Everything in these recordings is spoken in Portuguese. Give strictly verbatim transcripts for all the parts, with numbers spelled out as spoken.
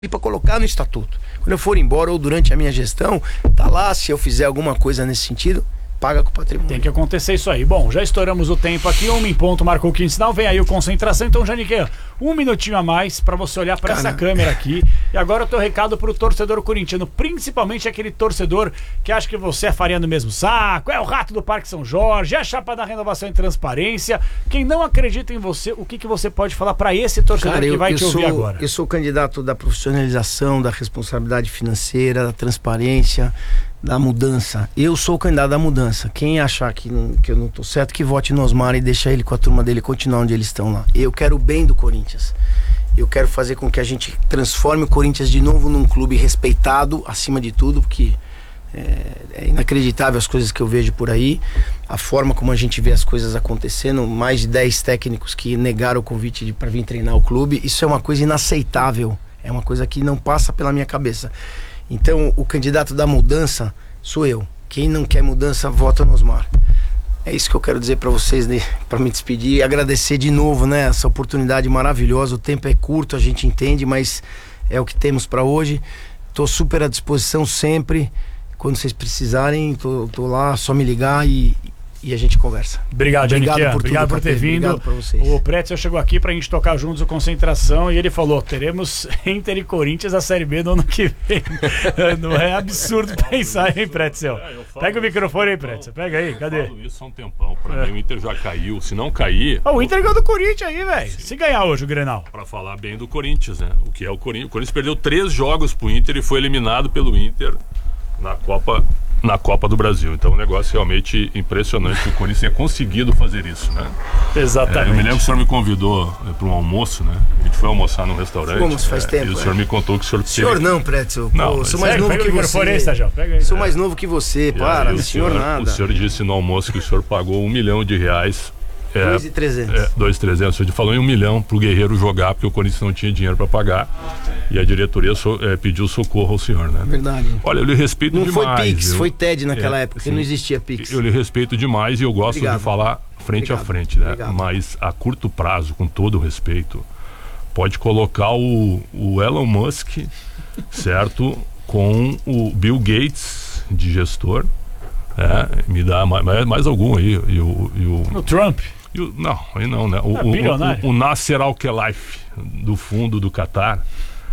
para colocar no estatuto. Quando eu for embora ou durante a minha gestão, tá lá, se eu fizer alguma coisa nesse sentido, paga com o patrimônio. Tem que acontecer isso aí. Bom, já estouramos o tempo aqui, um em ponto, marcou o quinto sinal, vem aí o concentração. Então, Janiqueira, um minutinho a mais para você olhar para essa câmera aqui. E agora o teu recado pro torcedor corintiano, principalmente aquele torcedor que acha que você é farinha no mesmo saco, é o rato do Parque São Jorge, é a chapa da renovação e transparência. Quem não acredita em você, o que, que você pode falar para esse torcedor Cara, eu, que vai te ouvir sou, agora? Eu sou candidato da profissionalização, da responsabilidade financeira, da transparência, da mudança. Eu sou o candidato da mudança. Quem achar que, não, que eu não tô certo, que vote no Osmar e deixa ele com a turma dele continuar onde eles estão lá. Eu quero o bem do Corinthians. Eu quero fazer com que a gente transforme o Corinthians de novo num clube respeitado, acima de tudo, porque é, é inacreditável as coisas que eu vejo por aí, a forma como a gente vê as coisas acontecendo, mais de dez técnicos que negaram o convite para vir treinar o clube. Isso é uma coisa inaceitável, é uma coisa que não passa pela minha cabeça. Então, o candidato da mudança sou eu. Quem não quer mudança, vota no Osmar. É isso que eu quero dizer para vocês, né, para me despedir e agradecer de novo, né, essa oportunidade maravilhosa. O tempo é curto, a gente entende, mas é o que temos para hoje. Tô super à disposição sempre. Quando vocês precisarem, tô, tô lá, só me ligar e, e a gente conversa. Obrigado, Janiqueira. Obrigado, por, obrigado por ter vindo. Obrigado pra vocês. O Pretzel chegou aqui pra gente tocar juntos o Concentração e ele falou, teremos Inter e Corinthians a Série B no ano que vem. Não é absurdo pensar, hein, Pretzel? É, Pega o microfone aí, Pretzel. Pega aí, cadê? Eu falo isso há um tempão. Pra é. mim o Inter já caiu. Se não cair... Oh, o Inter ganhou do Corinthians aí, velho. Se ganhar hoje o Grenal. Pra falar bem do Corinthians, né? O que é o Corinthians. O Corinthians perdeu três jogos pro Inter e foi eliminado pelo Inter na Copa... na Copa do Brasil. Então, um negócio realmente impressionante que o Corinthians tenha conseguido fazer isso, né? Exatamente. É, eu me lembro que o senhor me convidou para um almoço, né? A gente foi almoçar num restaurante. Fomos, faz é, tempo. E o senhor é. me contou que o senhor... Senhor teve... não, Pretzel. Não, Pô, sou mas... mais Sério, novo que você. Aí, pega aí. Sou mais novo que você, para, o senhor, senhor nada. O senhor disse no almoço que o senhor pagou um milhão de reais. É, dois mil e trezentos. É, dois mil e trezentos. O senhor falou em um milhão pro Guerreiro jogar, porque o Corinthians não tinha dinheiro para pagar. E a diretoria so, é, pediu socorro ao senhor, né? Verdade. Olha, eu lhe respeito não demais. Não foi Pix, viu? foi T E D naquela é, época, sim, que não existia Pix. Eu lhe respeito demais e eu gosto Obrigado. de falar frente Obrigado. a frente, né? Obrigado. Mas a curto prazo, com todo o respeito, pode colocar o, o Elon Musk, certo? Com o Bill Gates de gestor. É, me dá mais, mais algum aí. E o, e o, o Trump. E o, não, aí não, né? O, é o, o, o Nasser Al-Khelaifi, do fundo do Catar,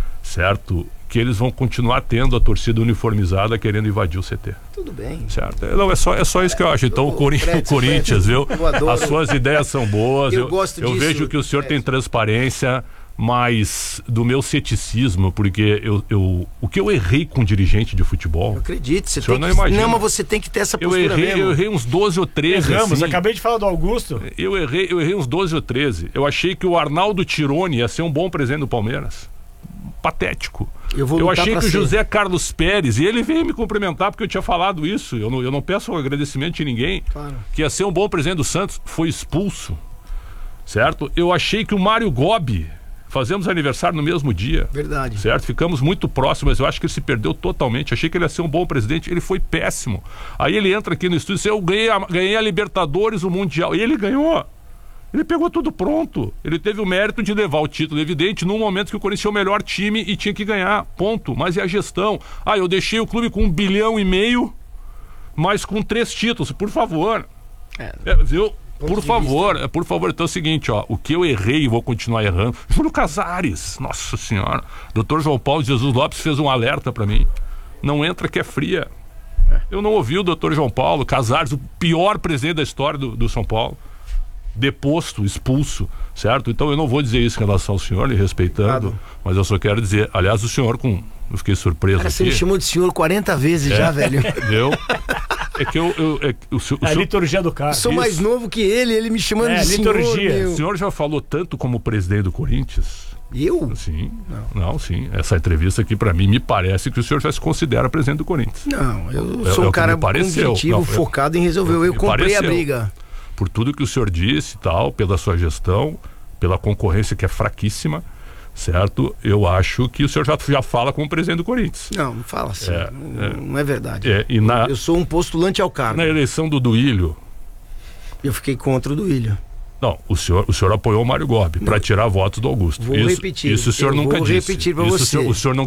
certo? Que eles vão continuar tendo a torcida uniformizada querendo invadir o C T. Tudo bem. Certo? Não, é só, é só isso que eu acho. Então, o, Cori Pretzel, o Corinthians, viu? As suas ideias são boas. Eu, eu, gosto eu disso, vejo que o senhor Pretzel. tem transparência, mas do meu ceticismo, porque eu, eu, o que eu errei com dirigente de futebol... Eu acredito, você tem não que... Imagina. Não, mas você tem que ter essa postura eu errei, mesmo. Eu errei uns doze ou treze. Erramos, assim. acabei de falar do Augusto. Eu errei, eu errei uns doze ou treze. Eu achei que o Arnaldo Tironi ia ser um bom presidente do Palmeiras. Patético. Eu, vou eu achei que ser. o José Carlos Pérez, e ele veio me cumprimentar porque eu tinha falado isso, eu não, eu não peço agradecimento de ninguém, claro. Que ia ser um bom presidente do Santos, foi expulso, certo? Eu achei que o Mário Gobi, fazemos aniversário no mesmo dia. Verdade. Certo? Ficamos muito próximos, mas eu acho que ele se perdeu totalmente. Achei que ele ia ser um bom presidente, ele foi péssimo. Aí ele entra aqui no estúdio e diz, eu ganhei a, ganhei a Libertadores, o Mundial, e ele ganhou. Ele pegou tudo pronto. Ele teve o mérito de levar o título, evidente, num momento que o Corinthians tinha o melhor time e tinha que ganhar, ponto. Mas e a gestão? Ah, eu deixei o clube com um bilhão e meio, mas com três títulos, por favor. É, é, viu? Por favor, vista. por favor. Então é o seguinte, ó, o que eu errei e vou continuar errando, foi no Casares. Nossa Senhora. doutor João Paulo Jesus Lopes fez um alerta pra mim. Não entra que é fria. Eu não ouvi o doutor João Paulo Casares, o pior presidente da história do, do São Paulo. Deposto, expulso, certo? Então eu não vou dizer isso em relação ao senhor, lhe respeitando, claro. Mas eu só quero dizer, aliás, o senhor com... Eu fiquei surpreso Cara, aqui. Você me chamou de senhor quarenta vezes é, já, velho. Eu... É que eu... eu é, o, o, é senhor, a liturgia do cara. Eu sou isso. mais novo que ele, ele me chamando é, de liturgia. senhor. Meu. O senhor já falou tanto como presidente do Corinthians? Eu? Sim. Não, não sim. Essa entrevista aqui, pra mim, me parece que o senhor já se considera presidente do Corinthians. Não, eu é, sou é um cara objetivo, não, focado em resolver. Eu, eu comprei pareceu. a briga. Por tudo que o senhor disse e tal, pela sua gestão, pela concorrência que é fraquíssima, certo? Eu acho que o senhor já, já fala como presidente do Corinthians. Não, não fala assim. É, não, é, não é verdade. É, e na, eu sou um postulante ao cargo. Na eleição do Duílio... Eu fiquei contra o Duílio. Não, o senhor, o senhor apoiou o Mário Gorbi para tirar votos do Augusto. Vou isso, repetir. Isso o senhor eu nunca vou disse. repetir para isso você. O senhor, o senhor não